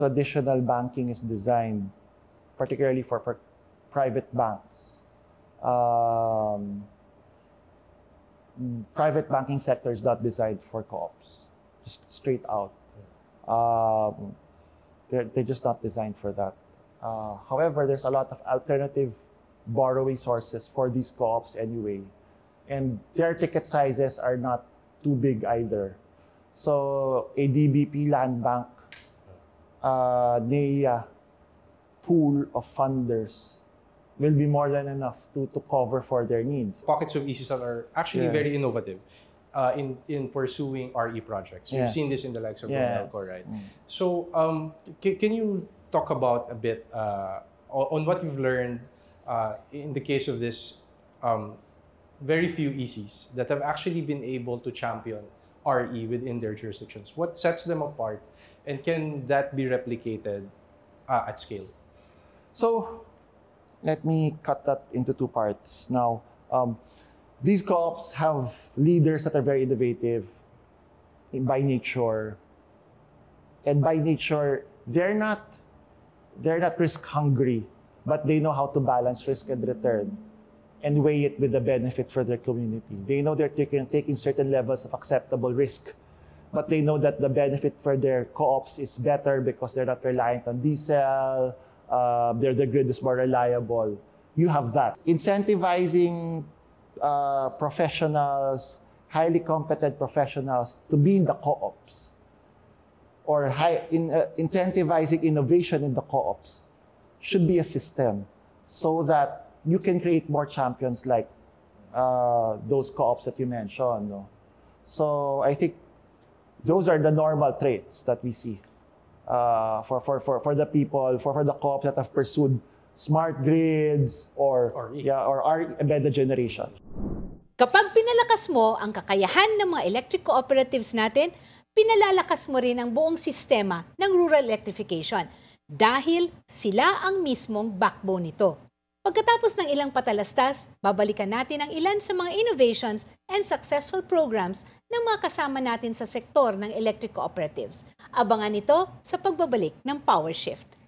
traditional banking is designed, particularly for private banks. Private banking sector is not designed for co-ops, just straight out. They're just not designed for that. However, there's a lot of alternative borrowing sources for these co-ops anyway. And their ticket sizes are not too big either. So a DBP Land Bank, NEA pool of funders will be more than enough to cover for their needs. Pockets of ECSAL are actually very innovative in pursuing RE projects. We've seen this in the likes of Ronelco, right? So can you talk about a bit on what you've learned in the case of this very few ECs that have actually been able to champion RE within their jurisdictions? What sets them apart, and can that be replicated at scale? So let me cut that into two parts. Now, these co-ops have leaders that are very innovative by nature, and by nature they're not risk hungry, but they know how to balance risk and return and weigh it with the benefit for their community. They know they're taking certain levels of acceptable risk, but they know that the benefit for their co-ops is better because they're not reliant on diesel, the grid is more reliable. You have that. Incentivizing professionals, highly competent professionals to be in the co-ops, or incentivizing innovation in the co-ops should be a system so that you can create more champions like those co-ops that you mentioned. No? So I think those are the normal traits that we see for the people, for the co-ops that have pursued smart grids or embedded generation. Kapag pinalakas mo ang kakayahan ng mga electric cooperatives natin, pinalalakas mo rin ang buong sistema ng rural electrification dahil sila ang mismong backbone nito. Pagkatapos ng ilang patalastas, babalikan natin ang ilan sa mga innovations and successful programs ng mga kasama natin sa sektor ng electric cooperatives. Abangan ito sa pagbabalik ng Power Shift.